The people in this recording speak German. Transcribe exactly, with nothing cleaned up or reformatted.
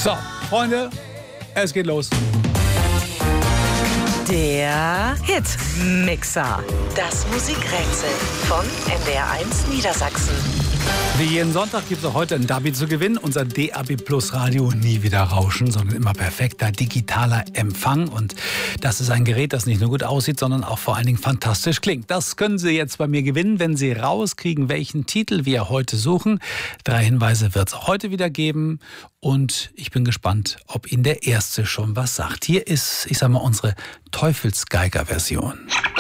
So, Freunde, es geht los. Der Hitmixer. Das Musikrätsel von N D R eins Niedersachsen. Wie jeden Sonntag gibt es auch heute ein Dabi zu gewinnen. Unser D A B Plus Radio, nie wieder rauschen, sondern immer perfekter digitaler Empfang. Und das ist ein Gerät, das nicht nur gut aussieht, sondern auch vor allen Dingen fantastisch klingt. Das können Sie jetzt bei mir gewinnen, wenn Sie rauskriegen, welchen Titel wir heute suchen. Drei Hinweise wird es auch heute wieder geben. Und ich bin gespannt, ob Ihnen der erste schon was sagt. Hier ist, ich sag mal, unsere Teufelsgeiger-Version.